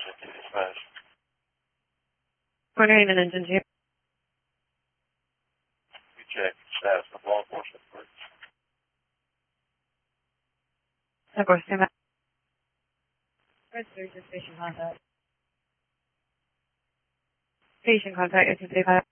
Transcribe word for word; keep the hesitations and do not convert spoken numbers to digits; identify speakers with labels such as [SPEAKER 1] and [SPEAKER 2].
[SPEAKER 1] dispatch.
[SPEAKER 2] Corner Haven Engine two.
[SPEAKER 1] You check status of law enforcement, please.
[SPEAKER 2] Of course, stand by. Register station contact. Station contact, I can say that.